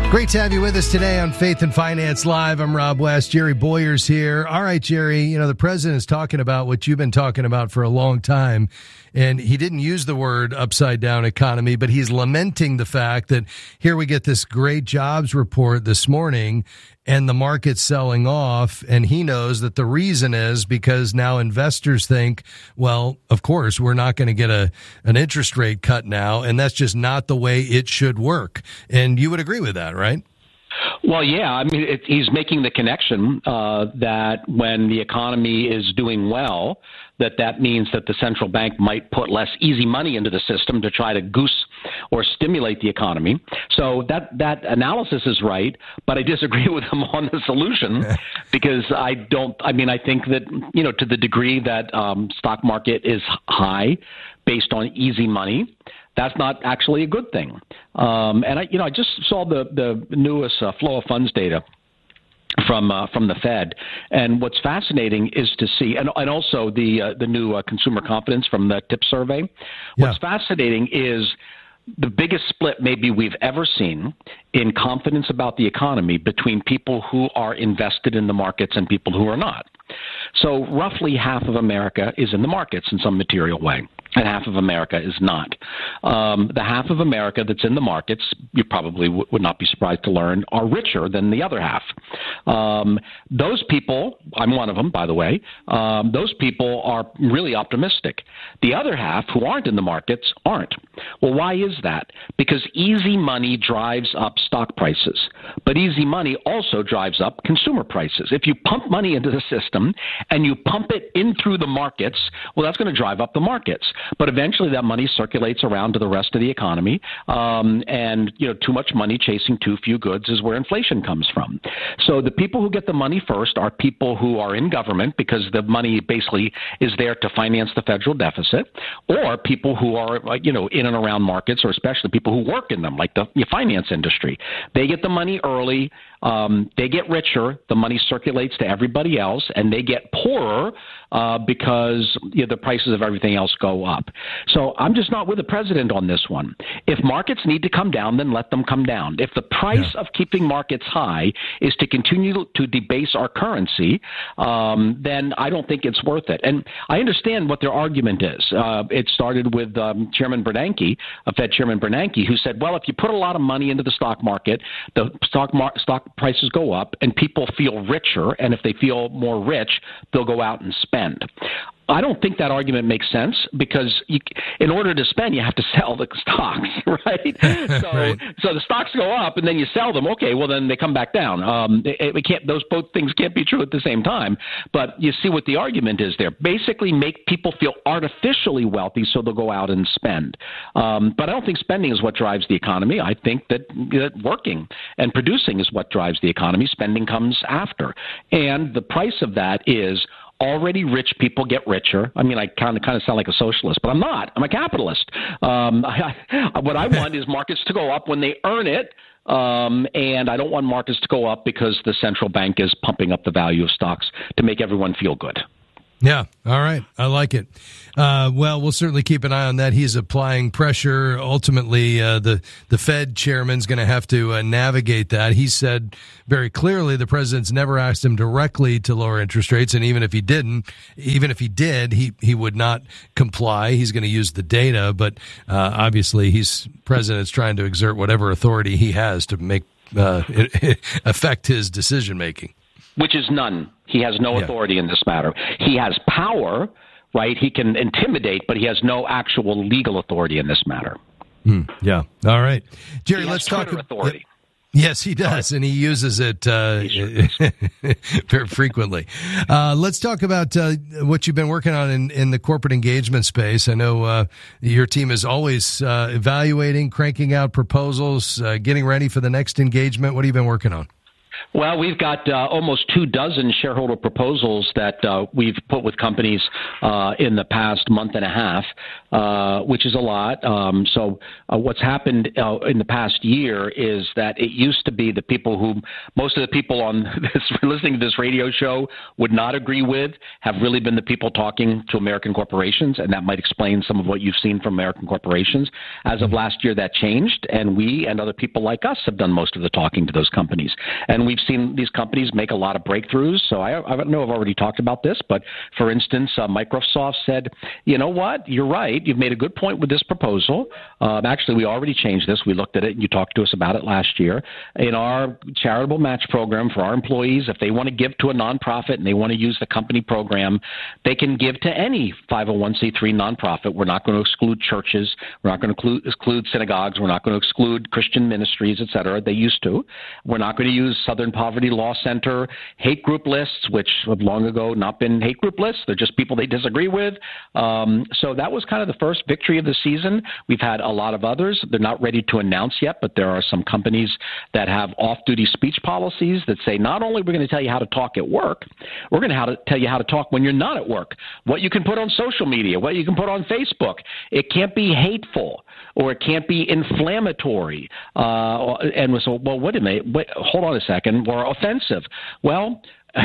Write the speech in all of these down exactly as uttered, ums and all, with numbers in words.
Great to have you with us today on Faith and Finance Live. I'm Rob West. Jerry Boyer's here. All right, Jerry, you know, the president is talking about what you've been talking about for a long time, and he didn't use the word upside down economy, but he's lamenting the fact that here we get this great jobs report this morning and the market's selling off, and he knows that the reason is because now investors think, well, of course, we're not going to get a an interest rate cut now, and that's just not the way it should work. And you would agree with that, right? Well, yeah. I mean, it, he's making the connection uh, that when the economy is doing well, that that means that the central bank might put less easy money into the system to try to goose or stimulate the economy. So that, that analysis is right, but I disagree with him on the solution because I don't, I mean, I think that, you know, to the degree that um, stock market is high based on easy money, that's not actually a good thing. Um, and I, you know, I just saw the, the newest uh, flow of funds data from uh, from the Fed, and what's fascinating is to see, and, and also the uh, the new uh, consumer confidence from the T I P survey. What's yeah. fascinating is the biggest split maybe we've ever seen in confidence about the economy between people who are invested in the markets and people who are not. So roughly half of America is in the markets in some material way, and half of America is not. Um, the half of America that's in the markets, you probably w- would not be surprised to learn, are richer than the other half. Um, those people, I'm one of them, by the way, um, those people are really optimistic. The other half, who aren't in the markets, aren't. Well, why is that? Because easy money drives up stock prices, but easy money also drives up consumer prices. If you pump money into the system and you pump it in through the markets, well, that's going to drive up the markets. But eventually that money circulates around to the rest of the economy. Um, and, you know, too much money chasing too few goods is where inflation comes from. So the people who get the money first are people who are in government because the money basically is there to finance the federal deficit, or people who are, you know, in and around markets, or especially people who work in them, like the finance industry. They get the money early. Um, they get richer, the money circulates to everybody else, and they get poorer uh, because you know, the prices of everything else go up. So I'm just not with the president on this one. If markets need to come down, then let them come down. If the price yeah. of keeping markets high is to continue to debase our currency, um, then I don't think it's worth it. And I understand what their argument is. Uh, it started with um, Chairman Bernanke, uh, Fed Chairman Bernanke, who said, well, if you put a lot of money into the stock market, the stock mar- stock prices go up and people feel richer, and if they feel more rich, they'll go out and spend. I don't think that argument makes sense because you, in order to spend, you have to sell the stocks, right? So, right. so the stocks go up and then you sell them. Okay, well then they come back down. Um, it, it can't; those both things can't be true at the same time. But you see what the argument is there. Basically, make people feel artificially wealthy so they'll go out and spend. Um, but I don't think spending is what drives the economy. I think that, that working and producing is what drives the economy. Spending comes after, and the price of that is already rich people get richer. I mean, I kind of kind of sound like a socialist, but I'm not. I'm a capitalist. Um, I, I, what I want is markets to go up when they earn it, um, and I don't want markets to go up because the central bank is pumping up the value of stocks to make everyone feel good. Yeah. All right. I like it. Uh, well, we'll certainly keep an eye on that. He's applying pressure. Ultimately, uh, the, the Fed chairman's going to have to uh, navigate that. He said very clearly the president's never asked him directly to lower interest rates. And even if he didn't, even if he did, he, he would not comply. He's going to use the data. But uh, obviously, he's president's trying to exert whatever authority he has to make uh, affect his decision making. Which is none. He has no yeah. authority in this matter. He has power, right? He can intimidate, but he has no actual legal authority in this matter. Mm, yeah. All right. Jerry, he let's has talk about authority. Yes, he does, and he uses it uh, very frequently. Uh, let's talk about uh, what you've been working on in, in the corporate engagement space. I know uh, your team is always uh, evaluating, cranking out proposals, uh, getting ready for the next engagement. What have you been working on? Well, we've got uh, almost two dozen shareholder proposals that uh, we've put with companies uh, in the past month and a half, uh, which is a lot. Um, so uh, what's happened uh, in the past year is that it used to be the people who most of the people on this listening to this radio show would not agree with have really been the people talking to American corporations, and that might explain some of what you've seen from American corporations. As of last year, that changed, and we and other people like us have done most of the talking to those companies. And we've seen these companies make a lot of breakthroughs. So I, I know I've already talked about this, but for instance, uh, Microsoft said, you know what, you're right. You've made a good point with this proposal. Um, actually, we already changed this. We looked at it, and you talked to us about it last year. In our charitable match program for our employees, if they want to give to a nonprofit and they want to use the company program, they can give to any five oh one c three nonprofit. We're not going to exclude churches. We're not going to exclude synagogues. We're not going to exclude Christian ministries, et cetera. They used to. We're not going to use Southern Poverty Law Center hate group lists, which have long ago not been hate group lists. They're just people they disagree with. Um, so that was kind of the first victory of the season. We've had a lot of others. They're not ready to announce yet, but there are some companies that have off-duty speech policies that say not only are we going to tell you how to talk at work, we're going to tell you how to talk when you're not at work, what you can put on social media, what you can put on Facebook. It can't be hateful or it can't be inflammatory. Uh, and so, well, wait a minute, wait, hold on a second, or offensive. Well,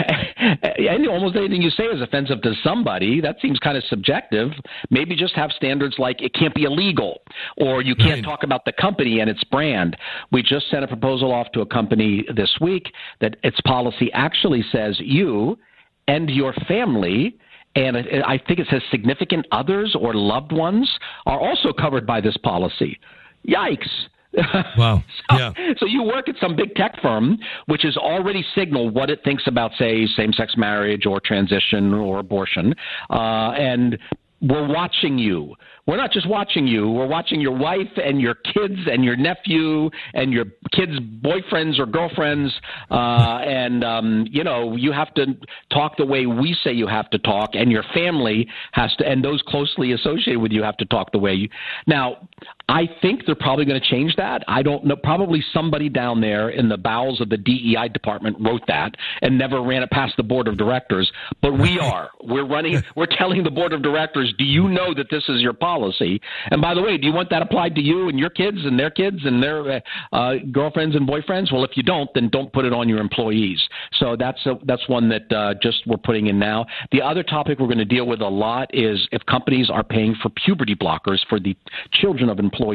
and almost anything you say is offensive to somebody. That seems kind of subjective. Maybe just have standards like it can't be illegal or you can't right. talk about the company and its brand. We just sent a proposal off to a company this week that its policy actually says you and your family, and I think it says significant others or loved ones, are also covered by this policy. Yikes. Wow. so, yeah. so you work at some big tech firm, which has already signaled what it thinks about, say, same-sex marriage or transition or abortion, uh, and we're watching you. We're not just watching you. We're watching your wife and your kids and your nephew and your kids' boyfriends or girlfriends. Uh, and, um, you know, you have to talk the way we say you have to talk, and your family has to, and those closely associated with you have to talk the way you. Now, I think they're probably going to change that. I don't know. Probably somebody down there in the bowels of the D E I department wrote that and never ran it past the board of directors. But we are. We're running. We're telling the board of directors, do you know that this is your policy? And by the way, do you want that applied to you and your kids and their kids and their uh, girlfriends and boyfriends? Well, if you don't, then don't put it on your employees. So that's a, that's one that uh, just we're putting in now. The other topic we're going to deal with a lot is if companies are paying for puberty blockers for the children of employees.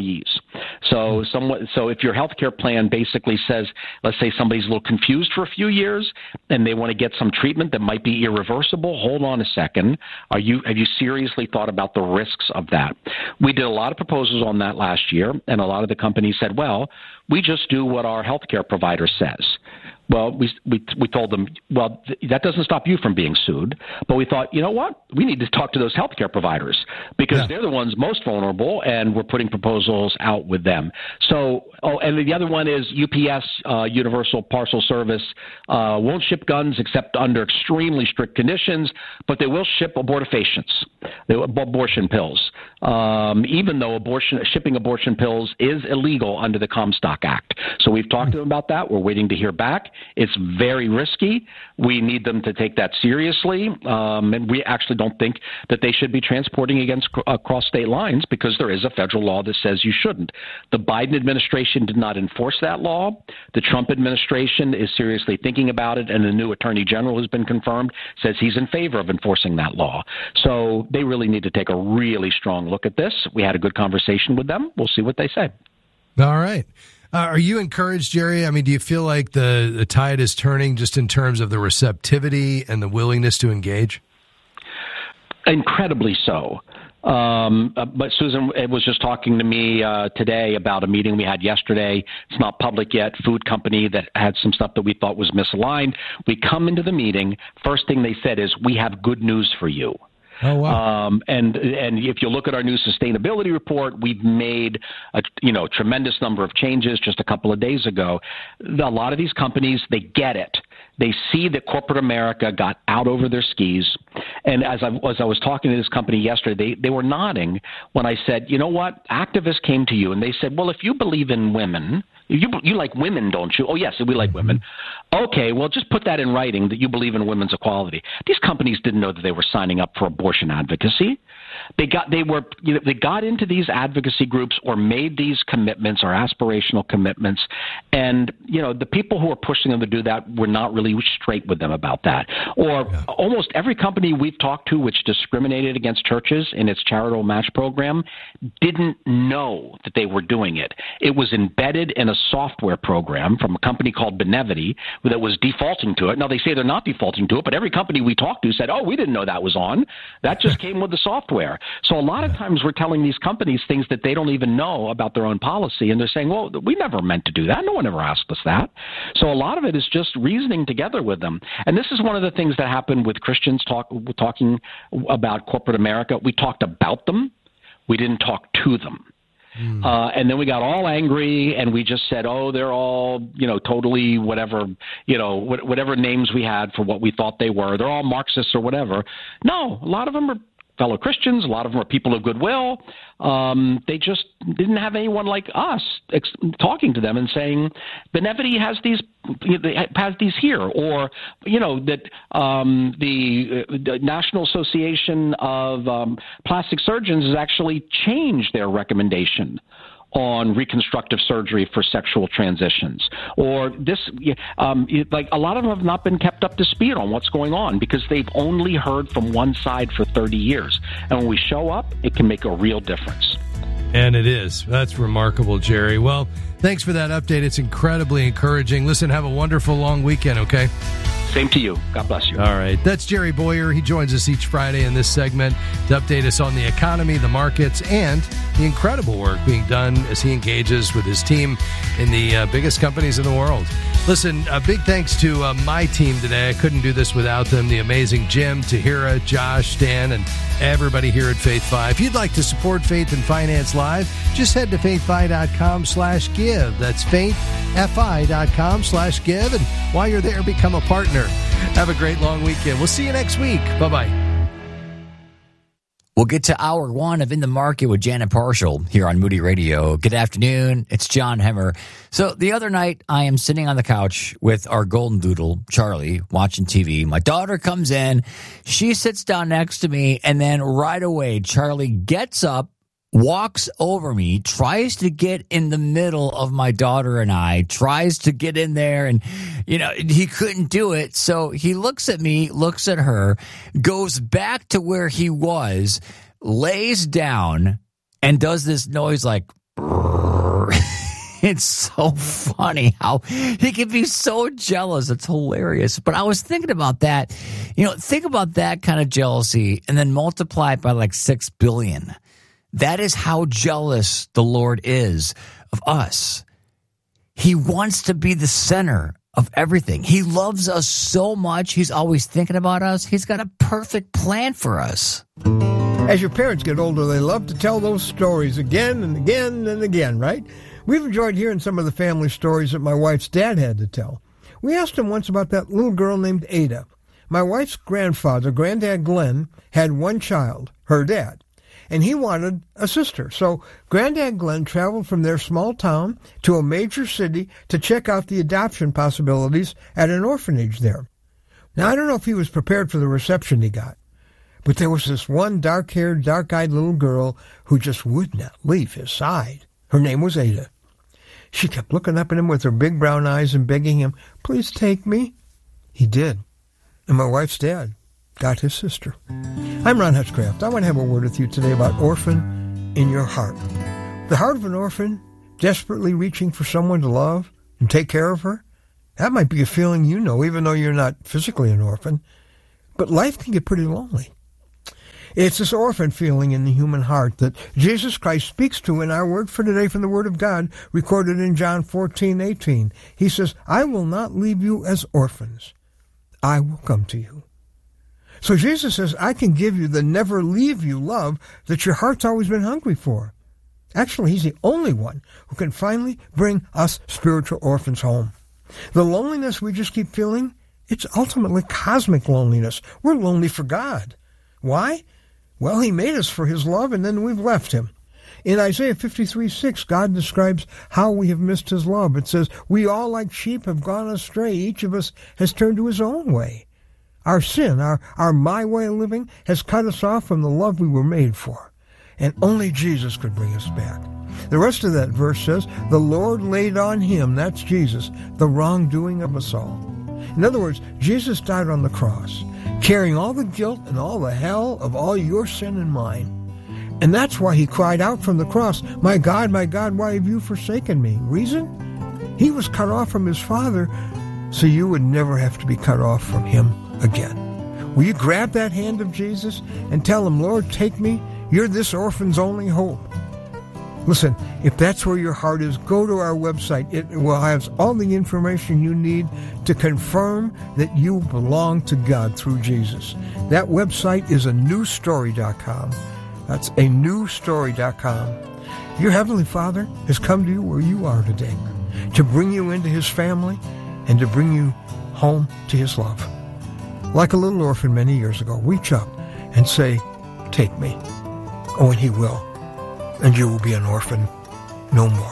So, somewhat, so if your health care plan basically says, let's say somebody's a little confused for a few years and they want to get some treatment that might be irreversible, hold on a second. Are you have you seriously thought about the risks of that? We did a lot of proposals on that last year, and a lot of the companies said, well, we just do what our health care provider says. Well, we, we we told them, well, th- that doesn't stop you from being sued. But we thought, you know what? We need to talk to those healthcare providers because yeah. they're the ones most vulnerable, and we're putting proposals out with them. So, oh, and the other one is U P S, uh, Universal Parcel Service, uh, won't ship guns except under extremely strict conditions, but they will ship abortifacients, they, abortion pills, um, even though abortion shipping abortion pills is illegal under the Comstock Act. So we've talked to them about that. We're waiting to hear back. It's very risky. We need them to take that seriously, um, and we actually don't think that they should be transporting against uh, across state lines because there is a federal law that says you shouldn't. The Biden administration did not enforce that law. The Trump administration is seriously thinking about it, and the new attorney general has been confirmed, says he's in favor of enforcing that law. So they really need to take a really strong look at this. We had a good conversation with them. We'll see what they say. All right. Uh, are you encouraged, Jerry? I mean, do you feel like the, the tide is turning just in terms of the receptivity and the willingness to engage? Incredibly so. Um, uh, but Susan was just talking to me uh, today about a meeting we had yesterday. It's not public yet. Food company that had some stuff that we thought was misaligned. We come into the meeting. First thing they said is, we have good news for you. Oh, wow. Um, and and if you look at our new sustainability report, we've made a you know tremendous number of changes just a couple of days ago. A lot of these companies, they get it. They see that corporate America got out over their skis. And as I, as I was talking to this company yesterday, they, they were nodding when I said, you know what, activists came to you and they said, well, if you believe in women, you you like women, don't you? Oh, yes, we like women. Okay, well, just put that in writing that you believe in women's equality. These companies didn't know that they were signing up for abortion advocacy. They got they were you know, they got into these advocacy groups or made these commitments or aspirational commitments, and you know the people who were pushing them to do that were not really straight with them about that. Or yeah. almost every company we've talked to which discriminated against churches in its charitable match program didn't know that they were doing it. It was embedded in a software program from a company called Benevity that was defaulting to it. Now they say they're not defaulting to it, but every company we talked to said, "Oh, we didn't know that was on. That just came with the software." So a lot of times we're telling these companies things that they don't even know about their own policy, and they're saying, well, we never meant to do that. No one ever asked us that. So a lot of it is just reasoning together with them. And this is one of the things that happened with Christians talk, talking about corporate America. We talked about them. We didn't talk to them. Mm. Uh, and then we got all angry, and we just said, oh, they're all, you know, totally whatever, you know, wh- whatever names we had for what we thought they were. They're all Marxists or whatever. No, a lot of them are fellow Christians. A lot of them are people of goodwill. Um, they just didn't have anyone like us ex- talking to them and saying, Benevity has these has these here, or you know that um, the, uh, the National Association of um, Plastic Surgeons has actually changed their recommendation on reconstructive surgery for sexual transitions, or this, um, like a lot of them have not been kept up to speed on what's going on because they've only heard from one side for thirty years. And when we show up, it can make a real difference. And it is. That's remarkable, Jerry. Well, thanks for that update. It's incredibly encouraging. Listen, have a wonderful long weekend, okay? Same to you. God bless you. All right. That's Jerry Bowyer. He joins us each Friday in this segment to update us on the economy, the markets, and the incredible work being done as he engages with his team in the uh, biggest companies in the world. Listen, a big thanks to uh, my team today. I couldn't do this without them. The amazing Jim, Tahira, Josh, Dan, and everybody here at Faith Fi. If you'd like to support Faith and Finance Live, just head to faithfi.com slash give. That's faithfi.com slash give. And while you're there, become a partner. Have a great long weekend. We'll see you next week. Bye-bye. We'll get to hour one of In the Market with Janet Parshall here on Moody Radio. Good afternoon. It's John Hemmer. So the other night, I am sitting on the couch with our golden doodle, Charlie, watching T V. My daughter comes in. She sits down next to me, and then right away, Charlie gets up, walks over me, tries to get in the middle of my daughter and I, tries to get in there, and, you know, he couldn't do it. So he looks at me, looks at her, goes back to where he was, lays down, and does this noise like, it's so funny how he can be so jealous. It's hilarious. But I was thinking about that. You know, think about that kind of jealousy and then multiply it by like six billion. That is how jealous the Lord is of us. He wants to be the center of everything. He loves us so much. He's always thinking about us. He's got a perfect plan for us. As your parents get older, they love to tell those stories again and again and again, right? We've enjoyed hearing some of the family stories that my wife's dad had to tell. We asked him once about that little girl named Ada. My wife's grandfather, Granddad Glenn, had one child, her dad, and he wanted a sister. So Granddad Glenn traveled from their small town to a major city to check out the adoption possibilities at an orphanage there. Now, I don't know if he was prepared for the reception he got, but there was this one dark-haired, dark-eyed little girl who just would not leave his side. Her name was Ada. She kept looking up at him with her big brown eyes and begging him, please take me. He did. And my wife's dad got his sister. I'm Ron Hutchcraft. I want to have a word with you today about orphan in your heart. The heart of an orphan, desperately reaching for someone to love and take care of her, that might be a feeling you know, even though you're not physically an orphan. But life can get pretty lonely. It's this orphan feeling in the human heart that Jesus Christ speaks to in our word for today from the Word of God, recorded in John fourteen eighteen. He says, I will not leave you as orphans. I will come to you. So Jesus says, I can give you the never leave you love that your heart's always been hungry for. Actually, he's the only one who can finally bring us spiritual orphans home. The loneliness we just keep feeling, It's ultimately cosmic loneliness. We're lonely for God. Why? Well, he made us for his love, and then we've left him. In Isaiah fifty-three six, God describes how we have missed his love. It says, we all like sheep have gone astray. Each of us has turned to his own way. Our sin, our, our my way of living, has cut us off from the love we were made for. And only Jesus could bring us back. The rest of that verse says, the Lord laid on him, that's Jesus, the wrongdoing of us all. In other words, Jesus died on the cross, carrying all the guilt and all the hell of all your sin and mine. And that's why he cried out from the cross, my God, my God, why have you forsaken me? Reason? He was cut off from his Father, so you would never have to be cut off from him again. Will you grab that hand of Jesus and tell him, Lord, take me. You're this orphan's only hope. Listen, if that's where your heart is, go to our website. It will have all the information you need to confirm that you belong to God through Jesus. That website is a new story dot com. That's a new story dot com. Your Heavenly Father has come to you where you are today to bring you into his family and to bring you home to his love. Like a little orphan many years ago, reach up and say, take me. Oh, and he will. And you will be an orphan no more.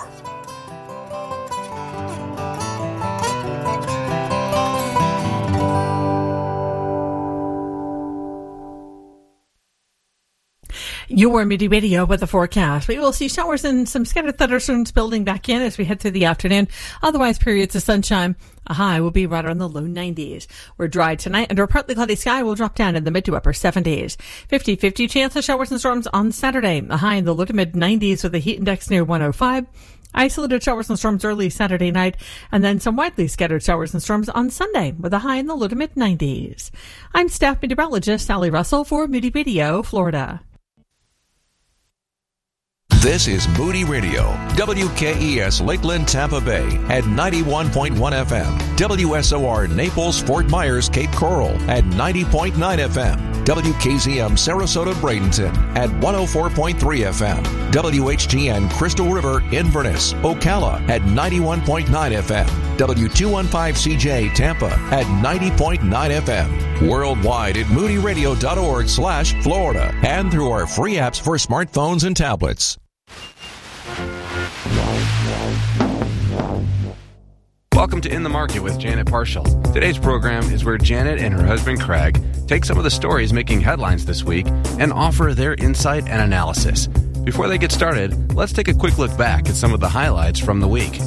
Your Moody Radio with the forecast. We will see showers and some scattered thunderstorms building back in as we head through the afternoon. Otherwise, periods of sunshine. A high will be right around the low nineties. We're dry tonight under a partly cloudy sky. Will drop down in the mid to upper seventies. fifty-fifty chance of showers and storms on Saturday. A high in the low to mid nineties with a heat index near one oh five. Isolated showers and storms early Saturday night, and then some widely scattered showers and storms on Sunday with a high in the low to mid nineties. I'm staff meteorologist Sally Russell for Moody Radio, Florida. This is Moody Radio, W K E S Lakeland, Tampa Bay at ninety-one point one F M, W S O R Naples, Fort Myers, Cape Coral at ninety point nine F M, W K Z M Sarasota, Bradenton at one oh four point three F M, W H T N Crystal River, Inverness, Ocala at ninety-one point nine F M, W two fifteen C J Tampa at ninety point nine F M, worldwide at moody radio dot org slash Florida and through our free apps for smartphones and tablets. Welcome to In the Market with Janet Parshall. Today's program is where Janet and her husband Craig take some of the stories making headlines this week and offer their insight and analysis. Before they get started, let's take a quick look back at some of the highlights from the week.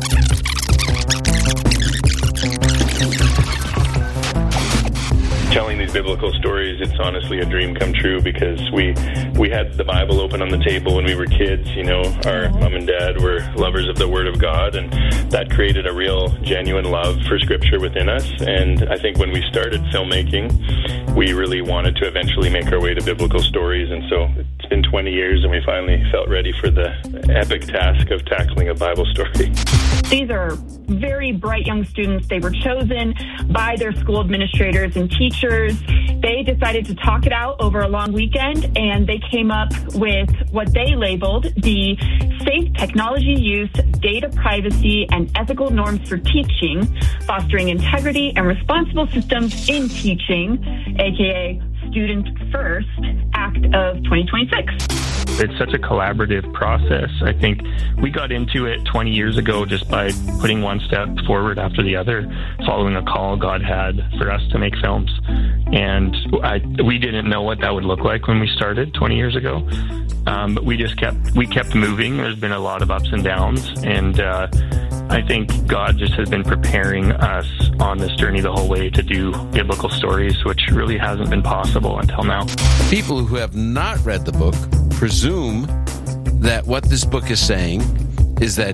Telling these biblical stories, it's honestly a dream come true because we we had the Bible open on the table when we were kids. You know, our mom and dad were lovers of the Word of God, and that created a real, genuine love for Scripture within us. And I think when we started filmmaking, we really wanted to eventually make our way to biblical stories. And so it's been twenty years, and we finally felt ready for the epic task of tackling a Bible story. These are very bright young students. They were chosen by their school administrators and teachers. They decided to talk it out over a long weekend, and they came up with what they labeled the Safe Technology Use, Data Privacy, and Ethical Norms for Teaching, Fostering Integrity and Responsible Systems in Teaching, aka Student First, Act of twenty twenty-six. It's such a collaborative process. I think we got into it twenty years ago just by putting one step forward after the other, following a call God had for us to make films. And I, we didn't know what that would look like when we started twenty years ago. Um, but we just kept, we kept moving. There's been a lot of ups and downs. And uh, I think God just has been preparing us on this journey the whole way to do biblical stories, which really hasn't been possible until now. People who have not read the book presume that what this book is saying is that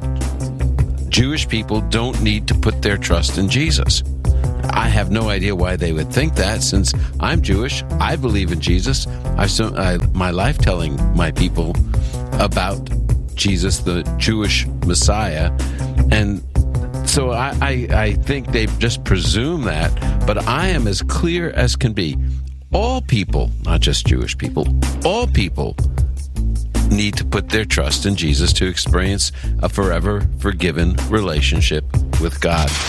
Jewish people don't need to put their trust in Jesus. I have no idea why they would think that, since I'm Jewish. I believe in Jesus. I've spent I, my life telling my people about Jesus, the Jewish Messiah. And so I, I, I think they've just presumed that. But I am as clear as can be. All people, not just Jewish people, all people need to put their trust in Jesus to experience a forever forgiven relationship with God.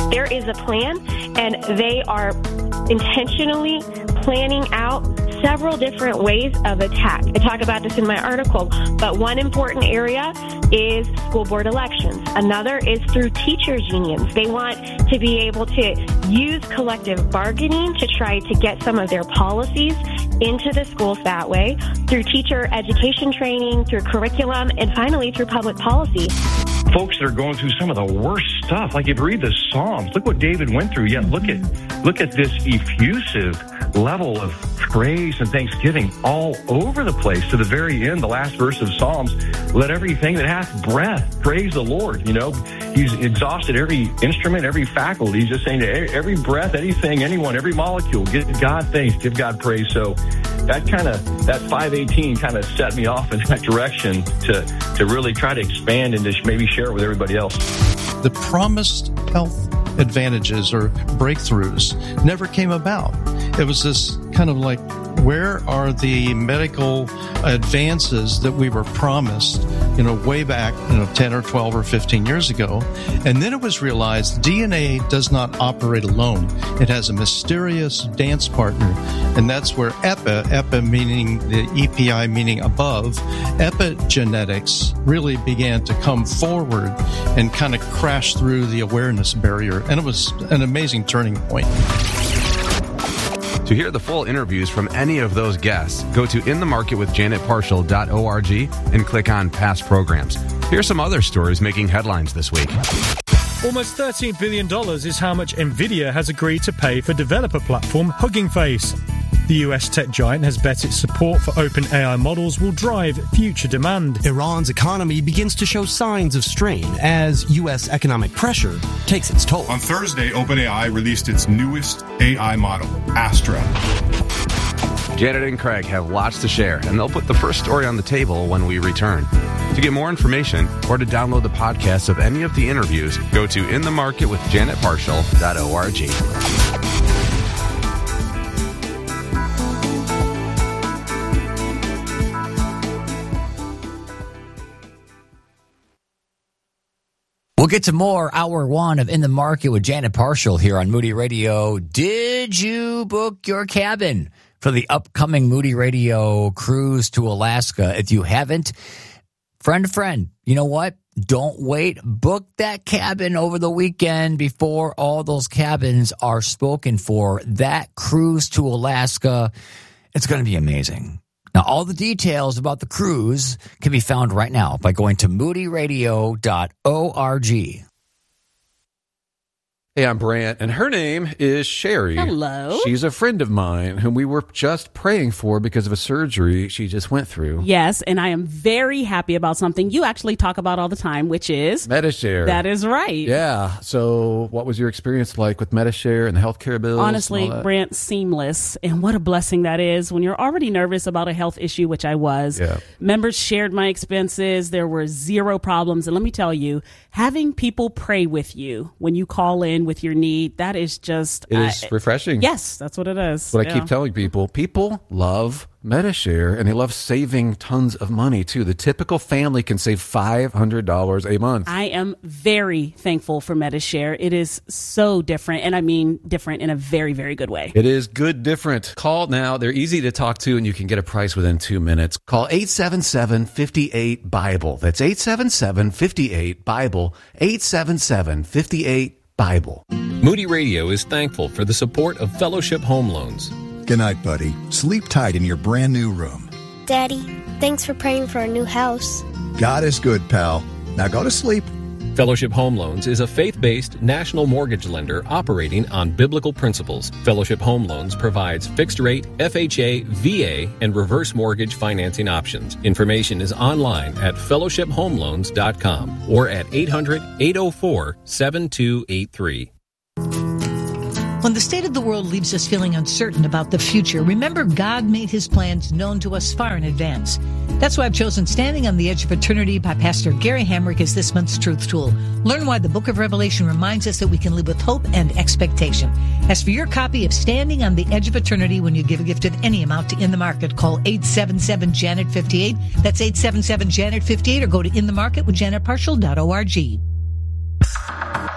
There is a plan, and they are intentionally planning out several different ways of attack. I talk about this in my article, but one important area is school board elections. Another is through teachers' unions. They want to be able to use collective bargaining to try to get some of their policies into the schools that way, through teacher education training, through curriculum, and finally through public policy. Folks that are going through some of the worst stuff, like if you read the Psalms, look what David went through. Yet look at look at this effusive level of praise and thanksgiving all over the place to the very end. The last verse of Psalms: "Let everything that hath breath praise the Lord." You know, he's exhausted every instrument, every faculty. He's just saying to every breath, anything, anyone, every molecule, give God thanks, give God praise. So that kind of that five eighteen kind of set me off in that direction to to really try to expand and to maybe share it with everybody else. The promised health advantages or breakthroughs never came about. It was this kind of like, where are the medical advances that we were promised, you know, way back, you know, ten or twelve or fifteen years ago? And then it was realized D N A does not operate alone. It has a mysterious dance partner, and that's where EPI, EPI meaning the E P I meaning above, epigenetics really began to come forward and kind of crash through the awareness barrier. And it was an amazing turning point. To hear the full interviews from any of those guests, go to in the market with janet partial dot org and click on past programs. Here's some other stories making headlines this week. Almost thirteen billion dollars is how much NVIDIA has agreed to pay for developer platform Hugging Face. The U S tech giant has bet its support for open A I models will drive future demand. Iran's economy begins to show signs of strain as U S economic pressure takes its toll. On Thursday, OpenAI released its newest A I model, Astra. Janet and Craig have lots to share, and they'll put the first story on the table when we return. To get more information or to download the podcast of any of the interviews, go to in the market with janet partial dot org. We'll get to more hour one of In the Market with Janet Partial here on Moody Radio. Did you book your cabin for the upcoming Moody Radio cruise to Alaska? If you haven't, friend to friend, you know what? Don't wait. Book that cabin over the weekend before all those cabins are spoken for. That cruise to Alaska, it's going to be amazing. Now, all the details about the cruise can be found right now by going to moody radio dot org. Hey, I'm Brant, and her name is Sherry. Hello. She's a friend of mine whom we were just praying for because of a surgery she just went through. Yes, and I am very happy about something you actually talk about all the time, which is Medi-Share. That is right. Yeah. So what was your experience like with Medi-Share and the healthcare bills? Honestly, Brant, seamless. And what a blessing that is when you're already nervous about a health issue, which I was. Yeah. Members shared my expenses. There were zero problems. And let me tell you, having people pray with you when you call in with your need, that is just... It is uh, refreshing. Yes, that's what it is. That's what yeah. I keep telling people. People love Medi-Share, and they love saving tons of money, too. The typical family can save five hundred dollars a month. I am very thankful for Medi-Share. It is so different, and I mean different in a very, very good way. It is good different. Call now. They're easy to talk to, and you can get a price within two minutes. Call eight seven seven, five eight, BIBLE. That's eight seven seven, five eight, BIBLE. eight seven seven, five eight, BIBLE. Moody Radio is thankful for the support of Fellowship Home Loans. Good night, buddy. Sleep tight in your brand new room. Daddy, thanks for praying for our new house. God is good, pal. Now go to sleep. Fellowship Home Loans is a faith-based national mortgage lender operating on biblical principles. Fellowship Home Loans provides fixed-rate, F H A, V A, and reverse mortgage financing options. Information is online at fellowship home loans dot com or at eight hundred, eight oh four, seven two eight three. When the state of the world leaves us feeling uncertain about the future, remember God made his plans known to us far in advance. That's why I've chosen Standing on the Edge of Eternity by Pastor Gary Hamrick as this month's Truth Tool. Learn why the book of Revelation reminds us that we can live with hope and expectation. As for your copy of Standing on the Edge of Eternity, when you give a gift of any amount to In the Market, call eight seven seven, Janet fifty-eight. That's eight seven seven, Janet fifty-eight, or go to in the market with janet partial dot org.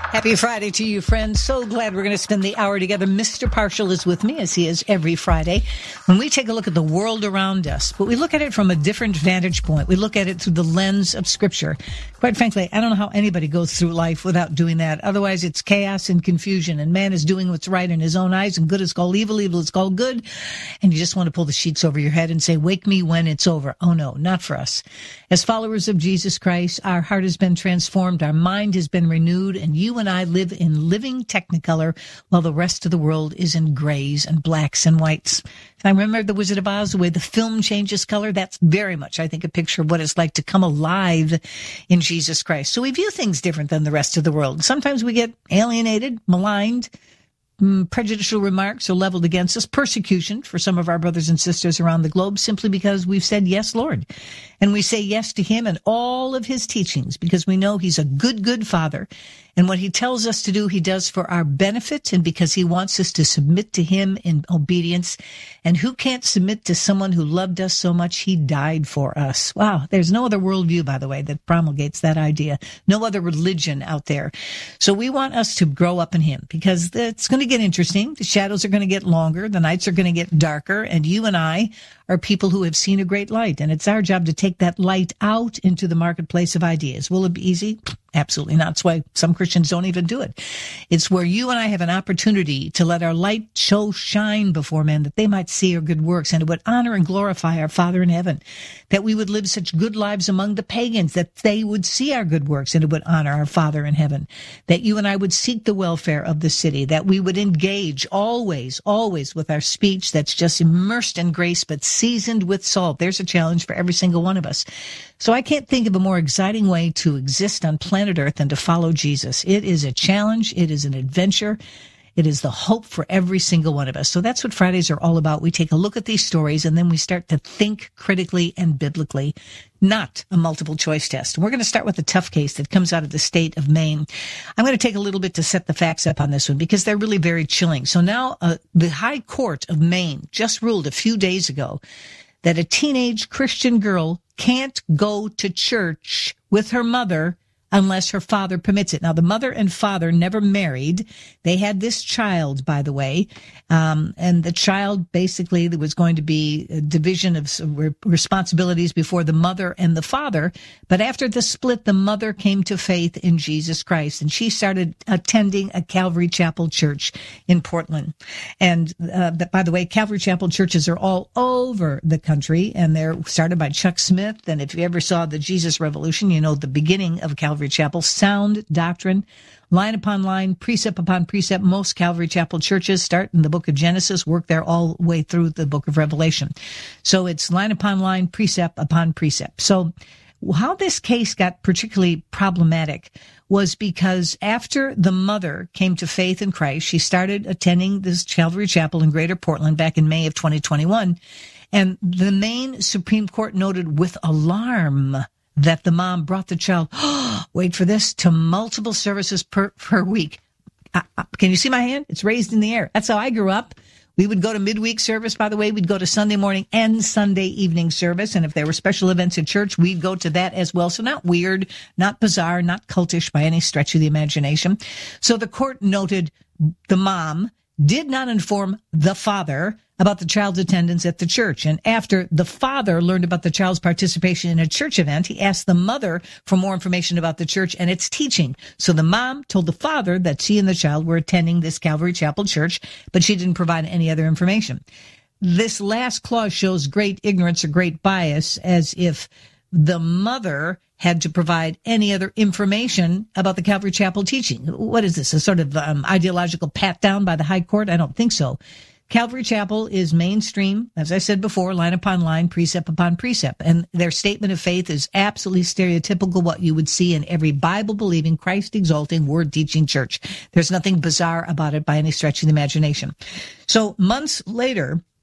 Happy Friday to you, friends. So glad we're going to spend the hour together. Mister Partial is with me, as he is every Friday, when we take a look at the world around us. But we look at it from a different vantage point. We look at it through the lens of Scripture. Quite frankly, I don't know how anybody goes through life without doing that. Otherwise, it's chaos and confusion, and man is doing what's right in his own eyes, and good is called evil, evil is called good, and you just want to pull the sheets over your head and say, wake me when it's over. Oh, no, not for us. As followers of Jesus Christ, our heart has been transformed, our mind has been renewed, and you and I live in living Technicolor while the rest of the world is in grays and blacks and whites. And I remember The Wizard of Oz, the way the film changes color. That's very much, I think, a picture of what it's like to come alive in Jesus Christ. So we view things different than the rest of the world. Sometimes we get alienated, maligned, prejudicial remarks are leveled against us, persecution for some of our brothers and sisters around the globe simply because we've said yes, Lord. And we say yes to him and all of his teachings because we know he's a good, good father. And what he tells us to do, he does for our benefit and because he wants us to submit to him in obedience. And who can't submit to someone who loved us so much he died for us? Wow, there's no other worldview, by the way, that promulgates that idea. No other religion out there. So we want us to grow up in him because it's going to get interesting. The shadows are going to get longer. The nights are going to get darker. And you and I are people who have seen a great light. And it's our job to take that light out into the marketplace of ideas. Will it be easy? Absolutely not. That's why some Christians don't even do it. It's where you and I have an opportunity to let our light show shine before men, that they might see our good works, and it would honor and glorify our Father in heaven, that we would live such good lives among the pagans, that they would see our good works, and it would honor our Father in heaven, that you and I would seek the welfare of the city, that we would engage always, always with our speech that's just immersed in grace, but seasoned with salt. There's a challenge for every single one of us. So I can't think of a more exciting way to exist on planet Earth than to follow Jesus. It is a challenge. It is an adventure. It is the hope for every single one of us. So that's what Fridays are all about. We take a look at these stories and then we start to think critically and biblically, not a multiple choice test. We're going to start with a tough case that comes out of the state of Maine. I'm going to take a little bit to set the facts up on this one because they're really very chilling. So now uh, the High Court of Maine just ruled a few days ago that a teenage Christian girl can't go to church with her mother unless her father permits it. Now, the mother and father never married. They had this child, by the way, um, and the child basically there was going to be a division of responsibilities before the mother and the father. But after the split, the mother came to faith in Jesus Christ, and she started attending a Calvary Chapel church in Portland. And uh, by the way, Calvary Chapel churches are all over the country, and they're started by Chuck Smith. And if you ever saw the Jesus Revolution, you know the beginning of Calvary Chapel, sound doctrine, line upon line, precept upon precept. Most Calvary Chapel churches start in the book of Genesis, work there all the way through the book of Revelation. So it's line upon line, precept upon precept. So how this case got particularly problematic was because after the mother came to faith in Christ, she started attending this Calvary Chapel in Greater Portland back in May of twenty twenty-one. And the Maine Supreme Court noted with alarm that the mom brought the child, oh, wait for this, to multiple services per, per week. Uh, uh, can you see my hand? It's raised in the air. That's how I grew up. We would go to midweek service, by the way. We'd go to Sunday morning and Sunday evening service. And if there were special events at church, we'd go to that as well. So not weird, not bizarre, not cultish by any stretch of the imagination. So the court noted the mom did not inform the father about the child's attendance at the church. And after the father learned about the child's participation in a church event, he asked the mother for more information about the church and its teaching. So the mom told the father that she and the child were attending this Calvary Chapel church, but she didn't provide any other information. This last clause shows great ignorance or great bias, as if the mother had to provide any other information about the Calvary Chapel teaching. What is this, a sort of um, ideological pat down by the High Court? I don't think so. Calvary Chapel is mainstream, as I said before, line upon line, precept upon precept. And their statement of faith is absolutely stereotypical what you would see in every Bible-believing, Christ-exalting, word-teaching church. There's nothing bizarre about it by any stretch of the imagination. So months later,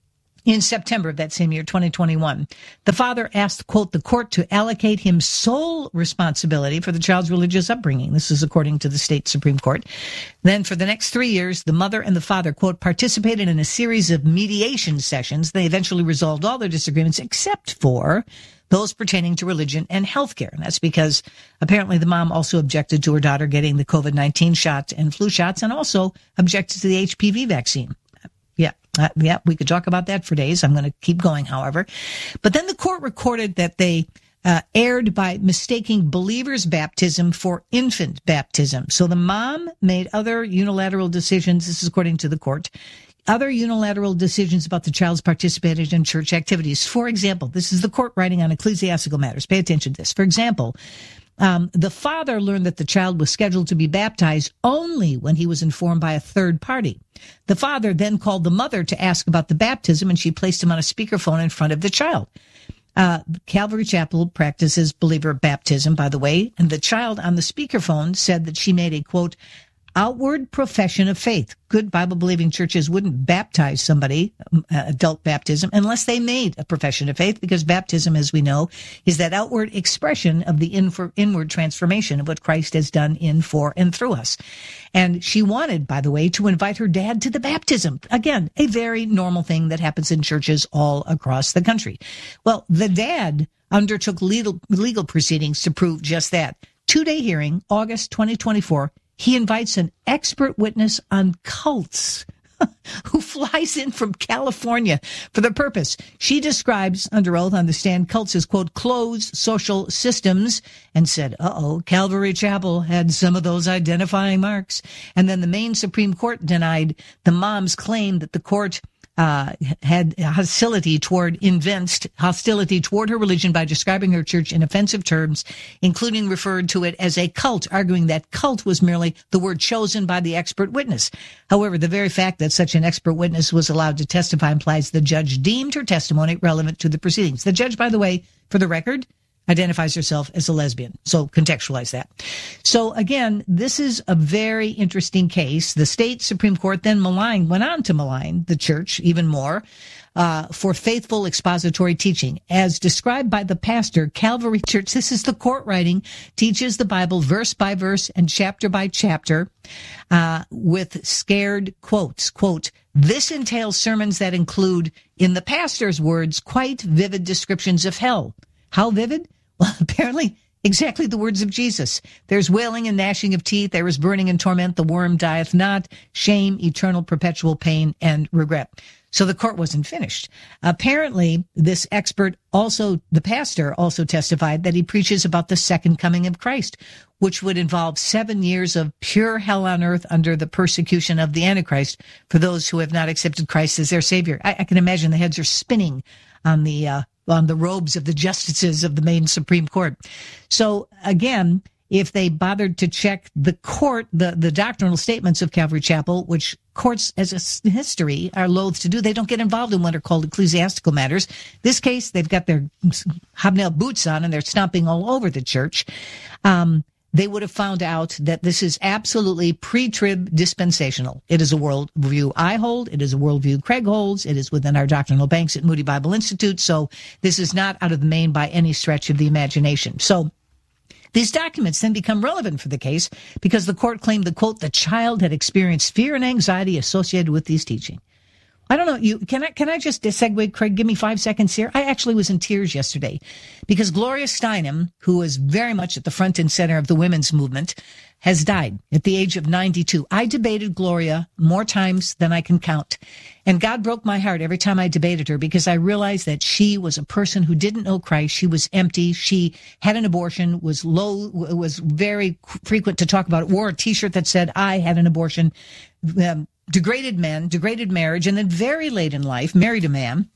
In September of that same year, twenty twenty-one, the father asked, quote, the court to allocate him sole responsibility for the child's religious upbringing. This is according to the state Supreme Court. Then for the next three years, the mother and the father, quote, participated in a series of mediation sessions. They eventually resolved all their disagreements except for those pertaining to religion and healthcare. And that's because apparently the mom also objected to her daughter getting the COVID nineteen shot and flu shots and also objected to the H P V vaccine. Yeah, uh, yeah, we could talk about that for days. I'm going to keep going, however. But then the court recorded that they uh, erred by mistaking believers' baptism for infant baptism. So the mom made other unilateral decisions, this is according to the court, other unilateral decisions about the child's participation in church activities. For example, this is the court writing on ecclesiastical matters. Pay attention to this. For example, Um, the father learned that the child was scheduled to be baptized only when he was informed by a third party. The father then called the mother to ask about the baptism, and she placed him on a speakerphone in front of the child. Uh, Calvary Chapel practices believer baptism, by the way, and the child on the speakerphone said that she made a, quote, outward profession of faith. Good Bible-believing churches wouldn't baptize somebody, uh, adult baptism, unless they made a profession of faith, because baptism, as we know, is that outward expression of the in- inward transformation of what Christ has done in, for, and through us. And she wanted, by the way, to invite her dad to the baptism. Again, a very normal thing that happens in churches all across the country. Well, the dad undertook legal, legal proceedings to prove just that. Two-day hearing, August twenty twenty-four, he invites an expert witness on cults who flies in from California for the purpose. She describes under oath on the stand cults as, quote, closed social systems, and said, uh-oh, Calvary Chapel had some of those identifying marks. And then the Maine Supreme Court denied the mom's claim that the court Uh, had hostility toward, evinced hostility toward her religion by describing her church in offensive terms, including referred to it as a cult, arguing that cult was merely the word chosen by the expert witness. However, the very fact that such an expert witness was allowed to testify implies the judge deemed her testimony relevant to the proceedings. The judge, by the way, for the record, identifies herself as a lesbian. So contextualize that. So again, this is a very interesting case. The state Supreme Court then maligned, went on to malign the church even more uh, for faithful expository teaching. As described by the pastor, Calvary Church, this is the court writing, teaches the Bible verse by verse and chapter by chapter uh, with scared quotes. Quote, this entails sermons that include, in the pastor's words, quite vivid descriptions of hell. How vivid? Well, apparently exactly the words of Jesus. There's wailing and gnashing of teeth. There is burning and torment. The worm dieth not. Shame, eternal, perpetual pain, and regret. So the court wasn't finished. Apparently, this expert also, the pastor also testified that he preaches about the second coming of Christ, which would involve seven years of pure hell on earth under the persecution of the Antichrist for those who have not accepted Christ as their Savior. I, I can imagine the heads are spinning on the uh, on the robes of the justices of the Maine Supreme Court. So again, if they bothered to check the court, the, the doctrinal statements of Calvary Chapel, which courts as a history are loath to do, they don't get involved in what are called ecclesiastical matters. This case, they've got their hobnail boots on and they're stomping all over the church. Um, they would have found out that this is absolutely pre-trib dispensational. It is a worldview I hold. It is a worldview Craig holds. It is within our doctrinal banks at Moody Bible Institute. So this is not out of the main by any stretch of the imagination. So these documents then become relevant for the case because the court claimed that, quote, the child had experienced fear and anxiety associated with these teaching. I don't know. You can I can I just segue, Craig? Give me five seconds here. I actually was in tears yesterday because Gloria Steinem, who was very much at the front and center of the women's movement, has died at the age of ninety-two. I debated Gloria more times than I can count, and God broke my heart every time I debated her because I realized that she was a person who didn't know Christ. She was empty. She had an abortion. Was low. Was very frequent to talk about it. Wore a T-shirt that said "I had an abortion." Um, Degraded men, degraded marriage, and then very late in life, married a man,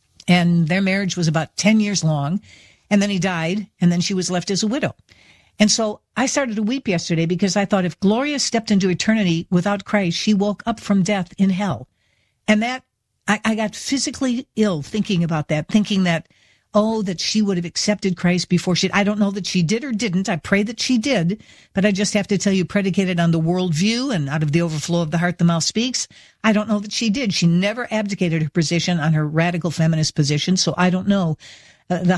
and their marriage was about ten years long, and then he died, and then she was left as a widow. And so I started to weep yesterday because I thought if Gloria stepped into eternity without Christ, she woke up from death in hell. And that, I, I got physically ill thinking about that, thinking that, oh, that she would have accepted Christ before she, I don't know that she did or didn't. I pray that she did, but I just have to tell you, predicated on the worldview and out of the overflow of the heart, the mouth speaks. I don't know that she did. She never abdicated her position on her radical feminist position, so I don't know. Uh, the